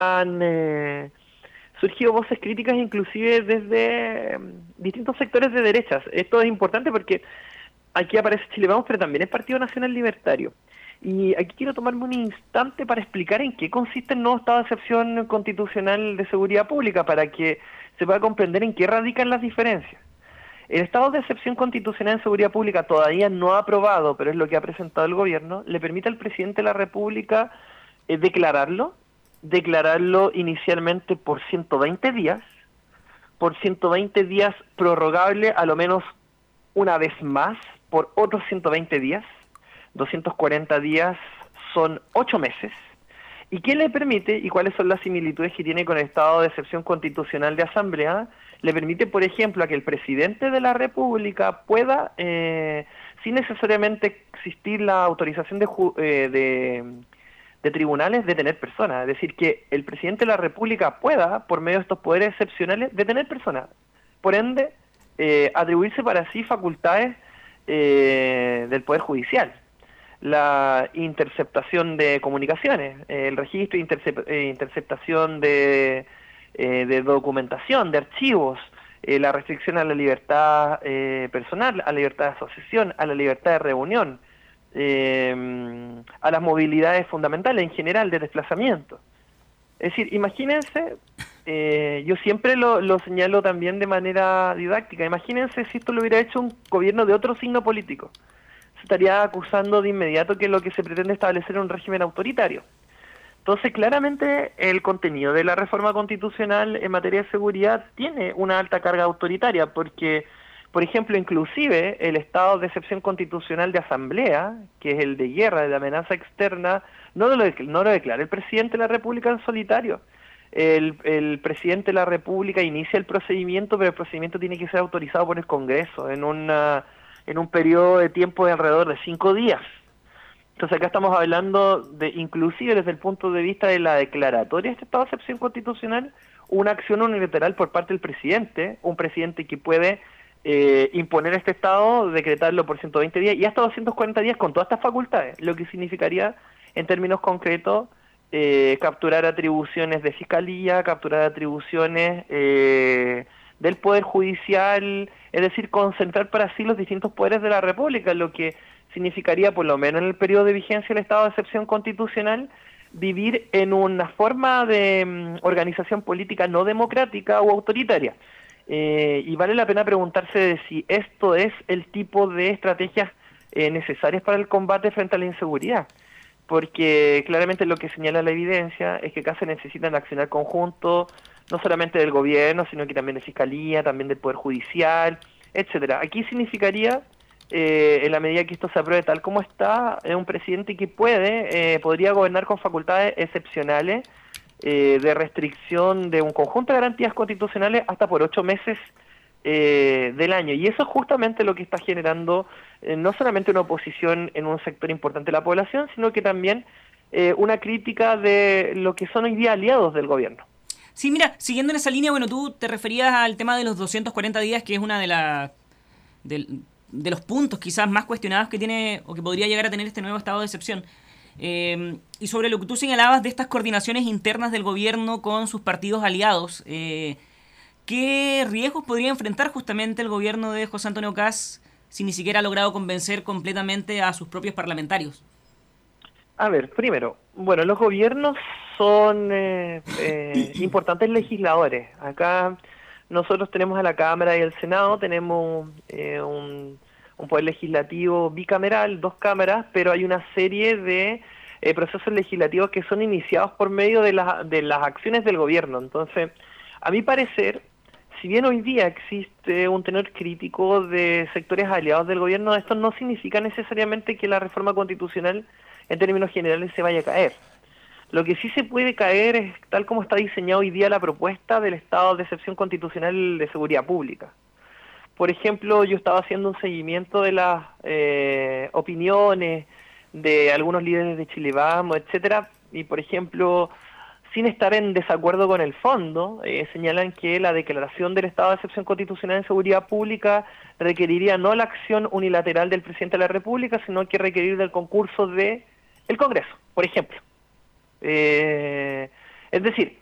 han surgido voces críticas inclusive desde distintos sectores de derechas. Esto es importante porque aquí aparece Chile Vamos, pero también es Partido Nacional Libertario. Y aquí quiero tomarme un instante para explicar en qué consiste el nuevo estado de excepción constitucional de seguridad pública, para que se pueda comprender en qué radican las diferencias. El estado de excepción constitucional en seguridad pública, todavía no aprobado, pero es lo que ha presentado el gobierno, le permite al presidente de la República declararlo inicialmente por 120 días, por 120 días prorrogable a lo menos una vez más por otros 120 días, 240 días son 8 meses. ¿Y qué le permite y cuáles son las similitudes que tiene con el estado de excepción constitucional de asamblea? Le permite, por ejemplo, a que el presidente de la República pueda, sin necesariamente existir la autorización de tribunales, detener personas. Es decir, que el presidente de la República pueda, por medio de estos poderes excepcionales, detener personas. Por ende, atribuirse para sí facultades del Poder Judicial. La interceptación de comunicaciones, el registro e interceptación de documentación, de archivos, la restricción a la libertad personal, a la libertad de asociación, a la libertad de reunión, a las movilidades fundamentales en general de desplazamiento. Es decir, imagínense, yo siempre lo señalo también de manera didáctica, imagínense si esto lo hubiera hecho un gobierno de otro signo político. Se estaría acusando de inmediato que lo que se pretende establecer es un régimen autoritario. Entonces, claramente, el contenido de la reforma constitucional en materia de seguridad tiene una alta carga autoritaria, porque, por ejemplo, inclusive el estado de excepción constitucional de asamblea, que es el de guerra, de amenaza externa, no lo declara el presidente de la República en solitario. El presidente de la República inicia el procedimiento, pero el procedimiento tiene que ser autorizado por el Congreso en un periodo de tiempo de alrededor de 5 días. Entonces acá estamos hablando de, inclusive desde el punto de vista de la declaratoria de este estado de excepción constitucional, una acción unilateral por parte del presidente, un presidente que puede imponer este estado, decretarlo por 120 días y hasta 240 días con todas estas facultades, lo que significaría en términos concretos capturar atribuciones de fiscalía, capturar atribuciones del Poder Judicial, es decir, concentrar para sí los distintos poderes de la República, lo que significaría, por lo menos en el periodo de vigencia del estado de excepción constitucional, vivir en una forma de organización política no democrática o autoritaria. Y vale la pena preguntarse de si esto es el tipo de estrategias necesarias para el combate frente a la inseguridad, porque claramente lo que señala la evidencia es que acá se necesitan accionar conjunto, no solamente del gobierno, sino que también de fiscalía, también del Poder Judicial, etcétera. Aquí significaría, en la medida que esto se apruebe tal como está, un presidente que podría gobernar con facultades excepcionales de restricción de un conjunto de garantías constitucionales hasta por 8 meses del año. Y eso es justamente lo que está generando no solamente una oposición en un sector importante de la población, sino que también una crítica de lo que son hoy día aliados del gobierno. Sí, mira, siguiendo en esa línea, bueno, tú te referías al tema de los 240 días, que es una de los puntos quizás más cuestionados que tiene o que podría llegar a tener este nuevo estado de excepción. Y sobre lo que tú señalabas de estas coordinaciones internas del gobierno con sus partidos aliados, ¿qué riesgos podría enfrentar justamente el gobierno de José Antonio Kast si ni siquiera ha logrado convencer completamente a sus propios parlamentarios? A ver, primero, bueno, los gobiernos son importantes legisladores. Acá nosotros tenemos a la Cámara y al Senado, tenemos un poder legislativo bicameral, 2 cámaras, pero hay una serie de procesos legislativos que son iniciados por medio de las acciones del gobierno. Entonces, a mi parecer, si bien hoy día existe un tenor crítico de sectores aliados del gobierno, esto no significa necesariamente que la reforma constitucional en términos generales se vaya a caer. Lo que sí se puede caer es tal como está diseñada hoy día la propuesta del estado de excepción constitucional de seguridad pública. Por ejemplo, yo estaba haciendo un seguimiento de las opiniones de algunos líderes de Chile Vamos, etcétera, y por ejemplo, sin estar en desacuerdo con el fondo, señalan que la declaración del estado de excepción constitucional en seguridad pública requeriría no la acción unilateral del presidente de la República, sino que requerir del concurso del Congreso, por ejemplo. Es decir,